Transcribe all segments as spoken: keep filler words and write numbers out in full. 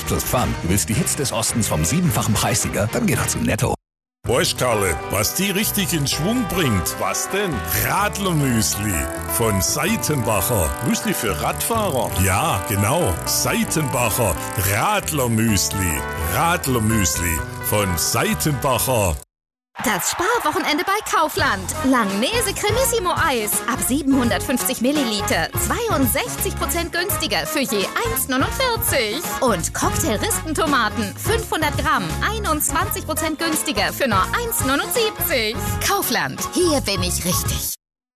plus Fun. Du willst die Hits des Ostens vom siebenfachen Preissieger? Dann geh doch zu Netto. Weißt, Karle, was die richtig in Schwung bringt? Was denn? Radlermüsli von Seitenbacher. Müsli für Radfahrer? Ja, genau. Seitenbacher Radlermüsli. Radlermüsli von Seitenbacher. Das Sparwochenende bei Kaufland. Langnese Cremissimo Eis ab siebenhundertfünfzig Milliliter. zweiundsechzig Prozent günstiger für je eins neunundvierzig. Und Cocktail-Rispentomaten fünfhundert Gramm. einundzwanzig Prozent günstiger für nur eins neunundsiebzig. Kaufland. Hier bin ich richtig.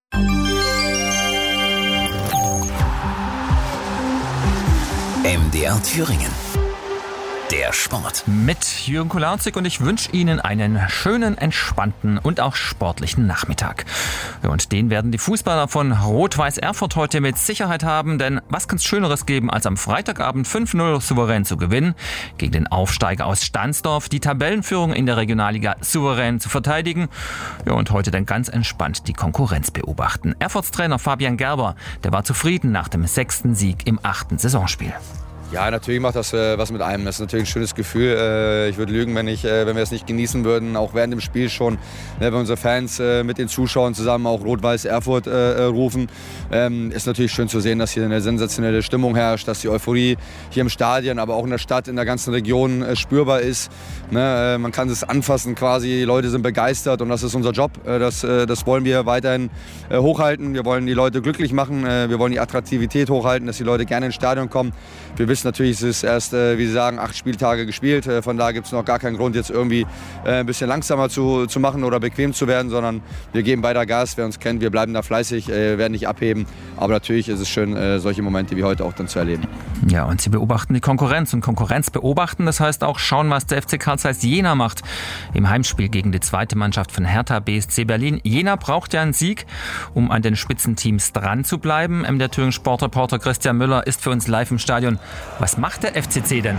M D R Thüringen. Der Sport. Mit Jürgen Kularzig und ich wünsche Ihnen einen schönen, entspannten und auch sportlichen Nachmittag. Und den werden die Fußballer von Rot-Weiß Erfurt heute mit Sicherheit haben, denn was kann es Schöneres geben, als am Freitagabend fünf null souverän zu gewinnen, gegen den Aufsteiger aus Stahnsdorf, die Tabellenführung in der Regionalliga souverän zu verteidigen, ja, und heute dann ganz entspannt die Konkurrenz beobachten. Erfurts Trainer Fabian Gerber, der war zufrieden nach dem sechsten Sieg im achten Saisonspiel. Ja, natürlich macht das äh, was mit einem. Das ist natürlich ein schönes Gefühl. Äh, ich würde lügen, wenn, ich, äh, wenn wir es nicht genießen würden, auch während dem Spiel schon, ne, wenn unsere Fans äh, mit den Zuschauern zusammen auch Rot-Weiß Erfurt äh, rufen. Ähm, ist natürlich schön zu sehen, dass hier eine sensationelle Stimmung herrscht, dass die Euphorie hier im Stadion, aber auch in der Stadt, in der ganzen Region äh, spürbar ist. Ne, äh, man kann es anfassen quasi, die Leute sind begeistert und das ist unser Job. Äh, das, äh, das wollen wir weiterhin äh, hochhalten. Wir wollen die Leute glücklich machen, äh, wir wollen die Attraktivität hochhalten, dass die Leute gerne ins Stadion kommen. Wir wissen natürlich, es ist erst, äh, wie Sie sagen, acht Spieltage gespielt. Äh, von daher gibt es noch gar keinen Grund, jetzt irgendwie äh, ein bisschen langsamer zu, zu machen oder bequem zu werden, sondern wir geben weiter Gas. Wer uns kennt, wir bleiben da fleißig, äh, werden nicht abheben. Aber natürlich ist es schön, äh, solche Momente wie heute auch dann zu erleben. Ja, und Sie beobachten die Konkurrenz. Und Konkurrenz beobachten, das heißt auch schauen, was der F C Karl Zeiss Jena macht im Heimspiel gegen die zweite Mannschaft von Hertha B S C Berlin. Jena braucht ja einen Sieg, um an den Spitzenteams dran zu bleiben. M D R Thüringen Sportreporter Christian Müller ist für uns live im Stadion. Was macht der F C C denn?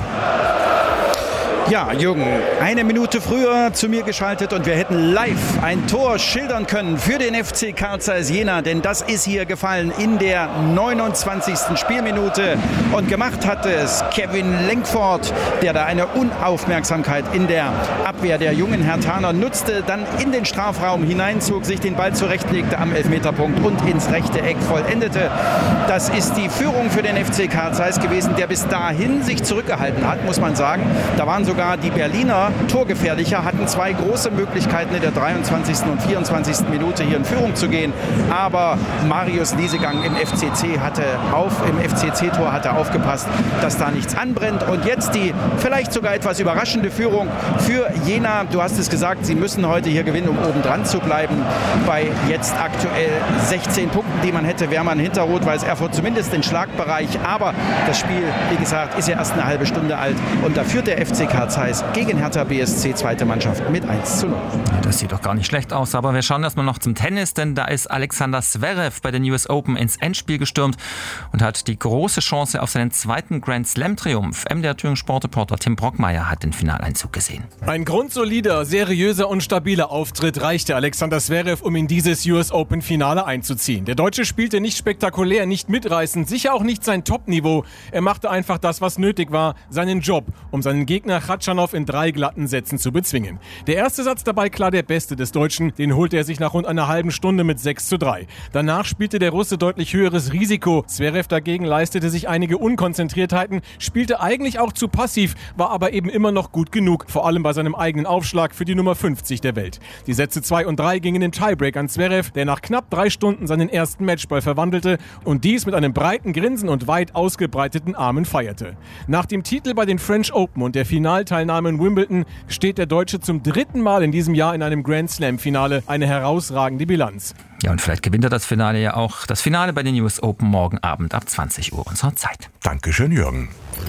Ja, Jürgen, eine Minute früher zu mir geschaltet und wir hätten live ein Tor schildern können für den F C Karl Zeiss Jena, denn das ist hier gefallen in der neunundzwanzigsten Spielminute und gemacht hat es Kevin Lenkford, der da eine Unaufmerksamkeit in der Abwehr der jungen Herthaner nutzte, dann in den Strafraum hineinzog, sich den Ball zurechtlegte am Elfmeterpunkt und ins rechte Eck vollendete. Das ist die Führung für den F C Karl Zeiss gewesen, der bis dahin sich zurückgehalten hat, muss man sagen. Da waren so Sogar die Berliner torgefährlicher, hatten zwei große Möglichkeiten in der dreiundzwanzigsten und vierundzwanzigsten Minute hier in Führung zu gehen. Aber Marius Liesegang im F C C hatte auf, im F C C-Tor hatte aufgepasst, dass da nichts anbrennt. Und jetzt die vielleicht sogar etwas überraschende Führung für Jena. Du hast es gesagt, sie müssen heute hier gewinnen, um oben dran zu bleiben. Bei jetzt aktuell sechzehn Punkten, die man hätte, wäre man hinter Rot-Weiß Erfurt zumindest im Schlagbereich. Aber das Spiel, wie gesagt, ist ja erst eine halbe Stunde alt. Und da führt der F C Karl Zeiss gegen Hertha B S C, zweite Mannschaft, mit eins zu null. Das sieht doch gar nicht schlecht aus, aber wir schauen erstmal noch zum Tennis, denn da ist Alexander Zverev bei den U S Open ins Endspiel gestürmt und hat die große Chance auf seinen zweiten Grand Slam Triumph. M D R Thüringen Sportreporter Tim Brockmeier hat den Finaleinzug gesehen. Ein grundsolider, seriöser und stabiler Auftritt reichte Alexander Zverev, um in dieses U S Open Finale einzuziehen. Der Deutsche spielte nicht spektakulär, nicht mitreißend, sicher auch nicht sein Top-Niveau. Er machte einfach das, was nötig war, seinen Job, um seinen Gegner Khachanov in drei glatten Sätzen zu bezwingen. Der erste Satz dabei klar der beste des Deutschen, den holte er sich nach rund einer halben Stunde mit sechs zu drei. Danach spielte der Russe deutlich höheres Risiko. Zverev dagegen leistete sich einige Unkonzentriertheiten, spielte eigentlich auch zu passiv, war aber eben immer noch gut genug, vor allem bei seinem eigenen Aufschlag für die Nummer fünfzig der Welt. Die Sätze zwei und drei gingen im Tiebreak an Zverev, der nach knapp drei Stunden seinen ersten Matchball verwandelte und dies mit einem breiten Grinsen und weit ausgebreiteten Armen feierte. Nach dem Titel bei den French Open und der Finalteilnahme in Wimbledon steht der Deutsche zum dritten Mal in diesem Jahr in einem Grand Slam-Finale. Eine herausragende Bilanz. Ja, und vielleicht gewinnt er das Finale ja auch. Das Finale bei den U S Open morgen Abend ab zwanzig Uhr unserer Zeit. Dankeschön, Jürgen.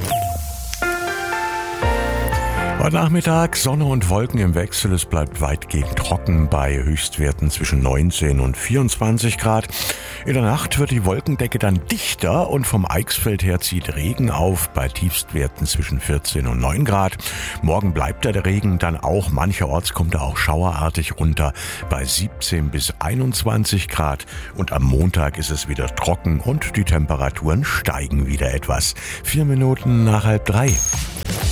Heute Nachmittag Sonne und Wolken im Wechsel. Es bleibt weitgehend trocken bei Höchstwerten zwischen neunzehn und vierundzwanzig Grad. In der Nacht wird die Wolkendecke dann dichter und vom Eichsfeld her zieht Regen auf bei Tiefstwerten zwischen vierzehn und neun Grad. Morgen bleibt der Regen dann auch. Mancherorts kommt er auch schauerartig runter bei siebzehn bis einundzwanzig Grad. Und am Montag ist es wieder trocken und die Temperaturen steigen wieder etwas. Vier Minuten nach halb drei.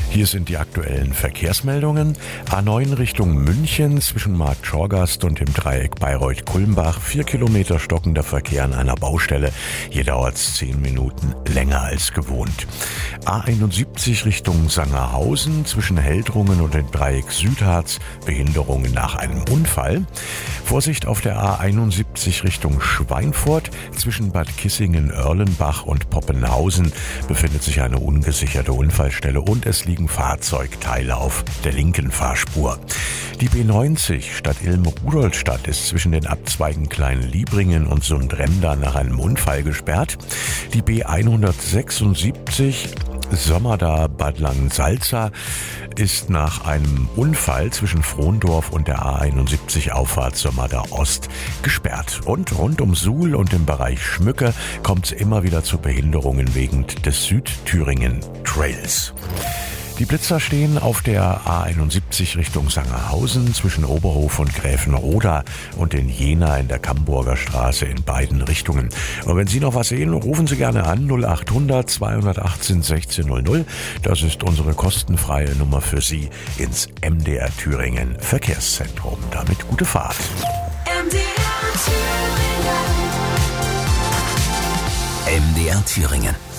Hier sind die aktuellen Verkehrsmeldungen. A neun Richtung München zwischen Markt Schorgast und dem Dreieck Bayreuth-Kulmbach. Vier Kilometer stockender Verkehr an einer Baustelle. Hier dauert es zehn Minuten länger als gewohnt. A einundsiebzig Richtung Sangerhausen zwischen Heldrungen und dem Dreieck Südharz. Behinderungen nach einem Unfall. Vorsicht auf der A einundsiebzig Richtung Schweinfurt zwischen Bad Kissingen-Erlenbach und Poppenhausen befindet sich eine ungesicherte Unfallstelle und es liegen Fahrzeugteile auf der linken Fahrspur. Die B neunzig Stadt Ilm-Rudolstadt ist zwischen den Abzweigen Klein-Liebringen und Sundremda nach einem Unfall gesperrt. Die B hundertsechsundsiebzig Sommerda-Bad Langensalza ist nach einem Unfall zwischen Frondorf und der A einundsiebzig Auffahrt Sommerda Ost gesperrt. Und rund um Suhl und im Bereich Schmücke kommt es immer wieder zu Behinderungen wegen des Südthüringen-Trails. Die Blitzer stehen auf der A einundsiebzig Richtung Sangerhausen zwischen Oberhof und Gräfenroda und in Jena in der Camburger Straße in beiden Richtungen. Und wenn Sie noch was sehen, rufen Sie gerne an null achthundert zweihundertachtzehn sechzehn null null. Das ist unsere kostenfreie Nummer für Sie ins M D R Thüringen Verkehrszentrum. Damit gute Fahrt. M D R Thüringen. M D R Thüringen.